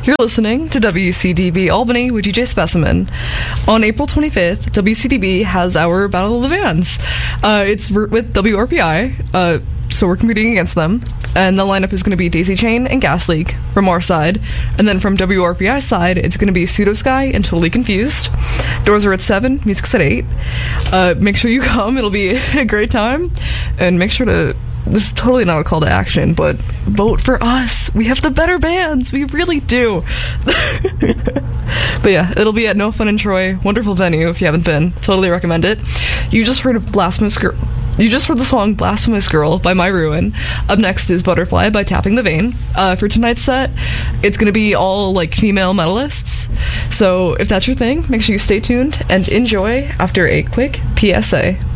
You're listening to WCDB Albany with DJ Specimen. On April 25th, WCDB has our Battle of the Bands. It's with WRPI, so we're competing against them. And the lineup is going to be Daisy Chain and Gas Leak from our side. And then from WRPI's side, it's going to be Pseudo Sky and Totally Confused. Doors are at 7, music's at 8. Make sure you come, it'll be a great time. And make sure to... This is totally not a call to action, but vote for us. We have the better bands. We really do. But yeah, it'll be at No Fun in Troy. Wonderful venue if you haven't been. Totally recommend it. You just heard of Blasphemous Girl. You just heard the song Blasphemous Girl by My Ruin. Up next is Butterfly by Tapping the Vein. For tonight's set, it's going to be all like female medalists. So if that's your thing, make sure you stay tuned and enjoy after a quick PSA.